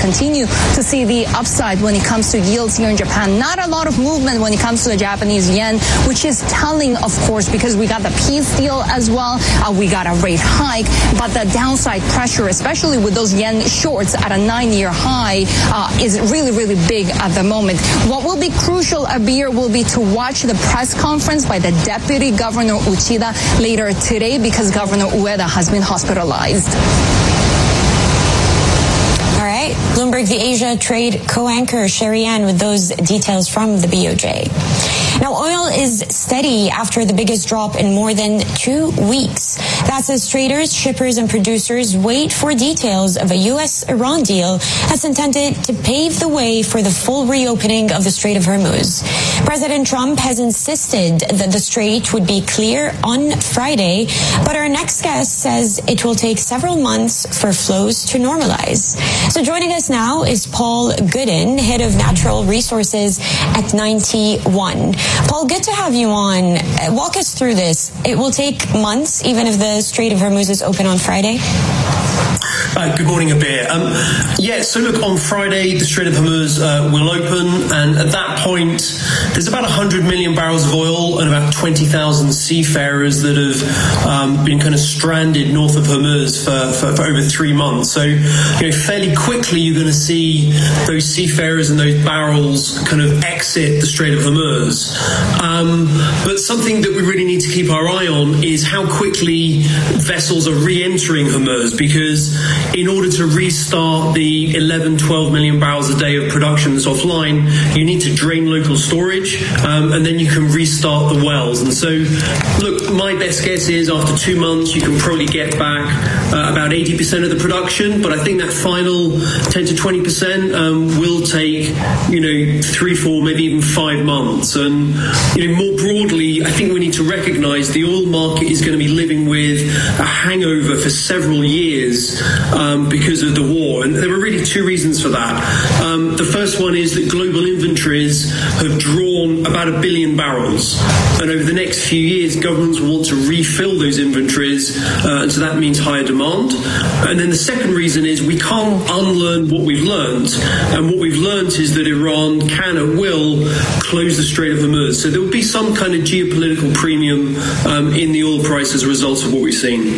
continue to see the upside when it comes to yields here in Japan. Not a lot of movement when it comes to the Japanese yen, which is telling, of course, because we got the peace deal as well. We got a rate hike, but the downside pressure, especially with those yen shorts at a 9-year high, is really, really big at the moment. What will be crucial, Abir, will be to watch the press conference by the Deputy Governor Uchida later today, because Governor Ueda has been hospitalized. All right, Bloomberg the Asia trade co-anchor Sherry Ann with those details from the BOJ. Now, oil is steady after the biggest drop in more than 2 weeks. That's as traders, shippers, and producers wait for details of a U.S.-Iran deal that's intended to pave the way for the full reopening of the Strait of Hormuz. President Trump has insisted that the strait would be clear on Friday, but our next guest says it will take several months for flows to normalize. So joining us now is Paul Gooden, head of natural resources at 91. Paul, good to have you on. Walk us through this. It will take months, even if the Strait of Hormuz is open on Friday? Good morning, Abir. So look, on Friday, the Strait of Hormuz will open, and at that point, there's about 100 million barrels of oil and about 20,000 seafarers that have been kind of stranded north of Hormuz for over 3 months. So, fairly quickly, you're going to see those seafarers and those barrels kind of exit the Strait of Hormuz. But something that we really need to keep our eye on is how quickly vessels are re-entering Hormuz, because in order to restart the 11-12 million barrels a day of production that's offline, you need to drain local storage, and then you can restart the wells. And so, look, my best guess is after 2 months, you can probably get back about 80% of the production, but I think that final 10 to 20% will take, 3, 4, maybe even 5 months. And, more broadly, I think we need to recognize the oil market is going to be living with a hangover for several years because of the war. And there are really 2 reasons for that. The first one is that global inventories have drawn about 1 billion barrels. And over the next few years, governments want to refill those inventories, and so that means higher demand. And then the second reason is we can't unlearn what we've learned. And what we've learned is that Iran can and will close the Strait of Hormuz. So there will be some kind of geopolitical premium in the oil price as a result of what we've seen.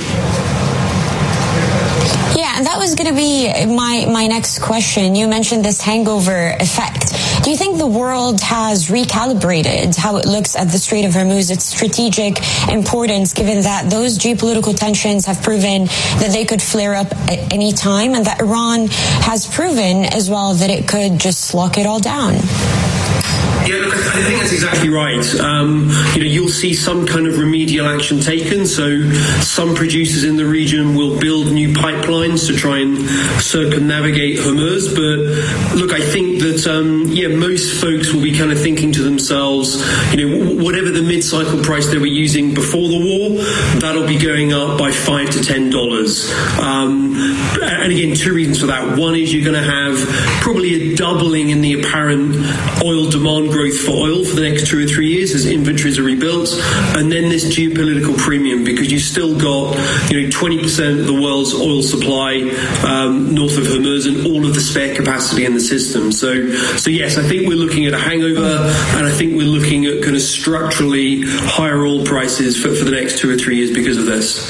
Yeah, that was going to be my next question. You mentioned this hangover effect. Do you think the world has recalibrated how it looks at the Strait of Hormuz, its strategic importance, given that those geopolitical tensions have proven that they could flare up at any time, and that Iran has proven as well that it could just lock it all down? Yeah, look, I think that's exactly right. You'll see some kind of remedial action taken. So some producers in the region will build new pipelines to try and circumnavigate Hormuz. But look, I think that, most folks will be kind of thinking to themselves, whatever the mid-cycle price they were using before the war, that'll be going up by $5 to $10. And again, 2 reasons for that. One is you're going to have probably a doubling in the apparent oil demand growth for oil for the next 2 or 3 years as inventories are rebuilt, and then this geopolitical premium, because you've still got 20% of the world's oil supply north of Hormuz and all of the spare capacity in the system. So yes, I think we're looking at a hangover, and I think we're looking at kind of structurally higher oil prices for the next 2 or 3 years because of this.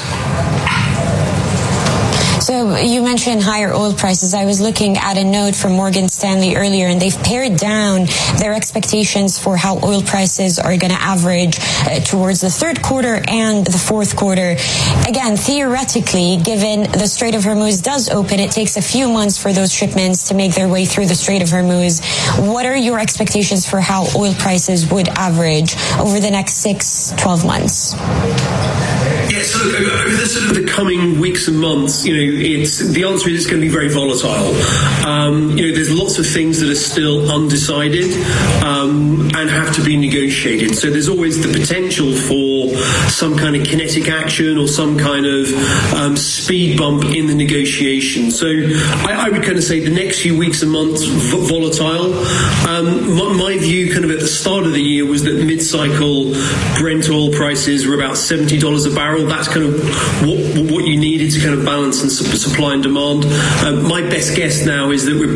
So you mentioned higher oil prices. I was looking at a note from Morgan Stanley earlier, and they've pared down their expectations for how oil prices are going to average towards the third quarter and the fourth quarter. Again, theoretically, given the Strait of Hormuz does open, it takes a few months for those shipments to make their way through the Strait of Hormuz. What are your expectations for how oil prices would average over the next 6-12 months? Yeah, so look, over the sort of the coming weeks and months, the answer is it's going to be very volatile. There's lots of things that are still undecided and have to be negotiated. So there's always the potential for some kind of kinetic action or some kind of speed bump in the negotiation. So I would kind of say the next few weeks and months volatile. My view kind of at the start of the year was that mid-cycle Brent oil prices were about $70 a barrel. That's kind of what you needed to kind of balance and supply and demand. My best guess now is that we're